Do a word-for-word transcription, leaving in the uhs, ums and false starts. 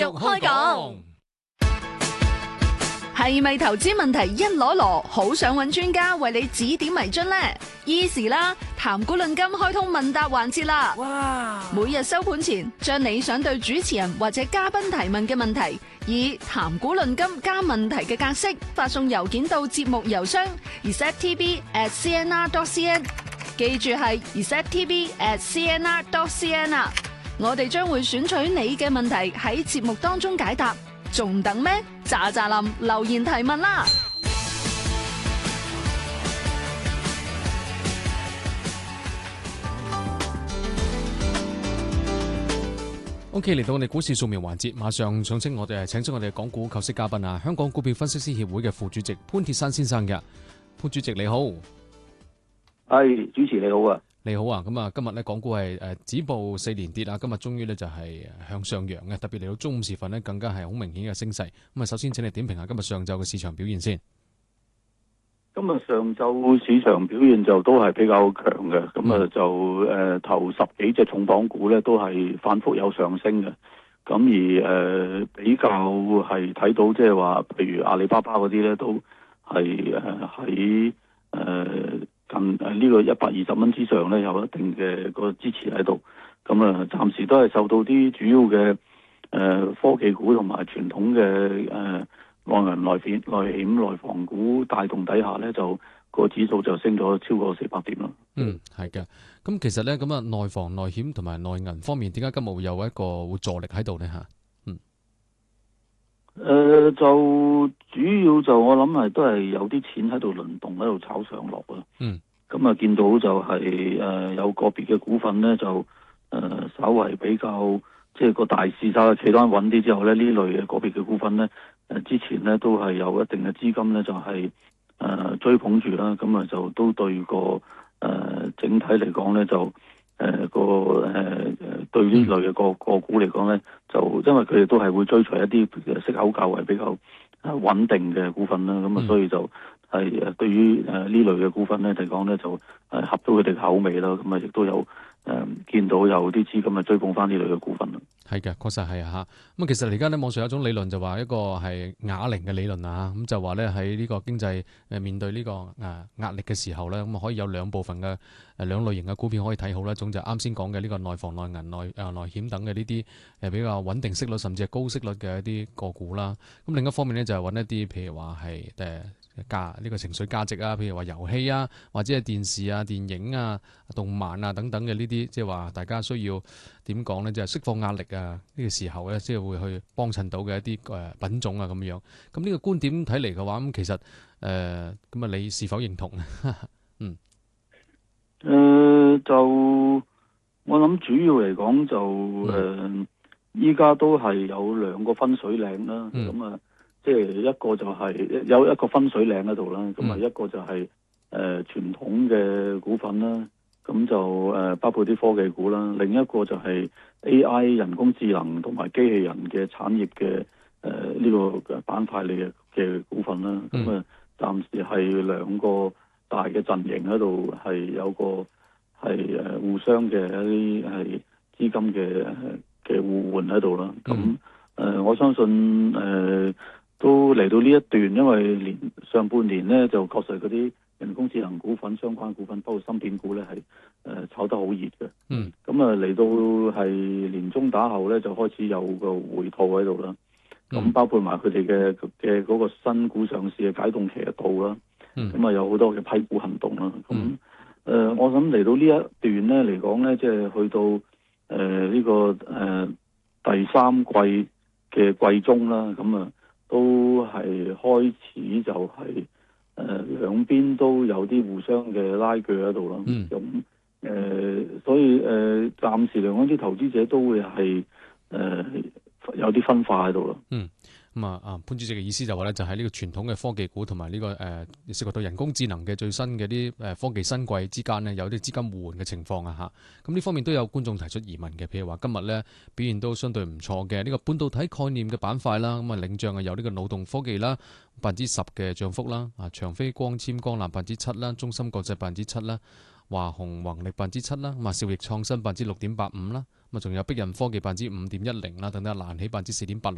開講。係咪投資問題一籮籮，好想揾專家為你指點迷津呢？Easy 啦，談股論金開通問答環節啦！哇！每日收盤前，將你想對主持人或者嘉賓提問嘅問題，以談股論金加問題嘅格式發送郵件到節目郵箱 r s e t t v at c n r dot c n， 記住係 r s e t t v at c n r dot c n 啊！我哋將會選取你嘅問題喺節目當中解答，仲等咩？喳喳林留言提問啦 ！OK， 嚟到我哋股市掃描環節，馬上上稱我哋係請出我哋港股求息嘉賓啊，香港股票分析師協會嘅副主席潘鐵珊先生嘅。潘主席你好， 係主持你好啊， 你好啊，咁啊今日咧港股係誒止步四連跌啊，今日終於咧就係向上揚嘅，特別嚟到中午時分咧更加係好明顯嘅升勢。咁啊，首先請你點評下今日上晝嘅市場表現先。 今日上晝市場表現就都係比較強嘅，咁啊、嗯、就誒、呃、頭十幾隻重磅股咧都係反覆有上升嘅，咁而誒、呃、比較係睇到即係話，譬如阿里巴巴嗰啲咧都係誒喺誒近誒呢個一百二十蚊之上咧有一定嘅個支持喺度，咁啊暫時都係受到啲主要嘅誒、呃、科技股同埋傳統嘅誒。呃內銀內險內險內房股帶動底下咧，就個指數就升咗超過四百點啦。 嗯，係嘅。咁其實咧，咁啊內房內險同埋內銀方面，點解今日會有一個會助力喺度咧？吓，嗯， 誒、呃，就主要就我諗係都係有啲錢喺度輪動喺度炒上落啊。嗯，咁啊見到就係、是、誒、呃、有個別嘅股份咧就誒、呃、稍為比較即係個大市稍微企得穩啲之後咧，呢類嘅個別嘅股份咧。誒之前咧都係有一定嘅資金咧，就係、是、誒、呃、追捧住啦，咁啊就都對個誒、呃、整體嚟講咧，就誒、呃、個誒誒對呢類嘅個個股嚟講咧，就因為佢哋都係會追隨一啲息口較為比較誒穩定嘅股份啦，咁啊所以就係誒對於誒呢類嘅股份咧嚟講咧，就誒合到佢哋口味啦，咁啊亦都有誒、呃、見到有啲資金啊追捧翻呢類嘅股份啦。 係嘅，確實係啊嚇。咁其實而家咧網上有一種理論就話一個係啞鈴嘅理論啊，咁就話咧喺呢個經濟誒面對呢個誒壓力嘅時候咧，咁啊可以有兩部分嘅誒兩類型嘅股票可以睇好啦。一種就啱先講嘅呢個內房內銀內誒內險等嘅呢啲誒比較穩定息率甚至係高息率嘅一啲個股啦。咁另一方面咧就係揾一啲譬如話係誒價呢個情緒價值啊，譬如話遊戲啊，或者係電視啊、電影啊、動漫啊等等嘅呢啲，即係話大家需要點講咧，就係釋放壓力啊呢個時候咧，即係會去幫襯到嘅一啲誒品種啊咁樣。咁呢個觀點睇嚟嘅話，咁其實誒咁啊，你是否認同？嗯， 誒、呃、就我諗主要嚟講就誒，依、呃、家都係有兩個分水嶺啦，咁啊、嗯。即係一個就係有一個分水嶺喺度啦，咁啊、嗯、一個就係誒傳統嘅股份啦，咁就誒、呃、包括啲科技股啦，另一個就係 A I 人工智能同埋機器人嘅產業嘅誒呢個板塊嚟嘅嘅股份啦，咁啊暫時係兩個大嘅陣營喺度，係有個係誒互相嘅一啲係資金嘅嘅互換喺度啦，咁誒、嗯呃、我相信誒。呃都嚟到呢一段，因為年上半年咧就確實嗰啲人工智能股份相關股份，包括芯片股咧係誒炒得好熱嘅。嗯。咁啊嚟到係年中打後咧，就開始有個回吐喺度啦。咁、嗯、包括埋佢哋嘅嘅嗰個新股上市嘅解凍期嘅到啦。嗯。咁啊有好多嘅批股行動啦。咁誒、嗯呃，我諗嚟到呢一段咧嚟講咧，即係去到誒呢、呃這個誒、呃、第三季嘅季中啦。咁啊。都係開始就係、是、誒、呃、兩邊都有啲互相嘅拉鋸喺度啦。咁誒、嗯呃，所以誒、呃、暫時嚟講，啲投資者都會係誒、呃、有啲分化喺度咯。 嗯。咁啊，啊潘主席嘅意思就話咧，就喺呢個傳統嘅科技股同埋呢個誒涉及到人工智能嘅最新嘅啲誒科技新貴之間呢，有啲資金互換嘅情況啊嚇。咁呢方面都有觀眾提出疑問嘅，譬如話今日咧表現都相對唔錯嘅呢個半導體概念嘅板塊啦，咁啊領漲啊有呢個腦動科技啦，百分之十嘅漲幅啦，啊長飛光纖光纜百分之七啦，中芯國際百分之七啦，華虹宏力百分之七啦，咁啊兆易創新百分之六點八五啦，咁啊仲有碧潤科技百分之五點一零啦，等等，瀾起百分之四點八六。